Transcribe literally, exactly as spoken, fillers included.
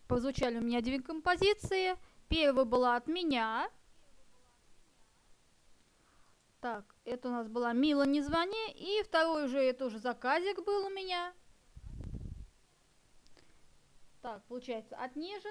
Прозвучали у меня две композиции. Первая была от меня. Так, это у нас была «Мила, не звони». И второй уже, это уже заказик был у меня. Так, получается, от Нежи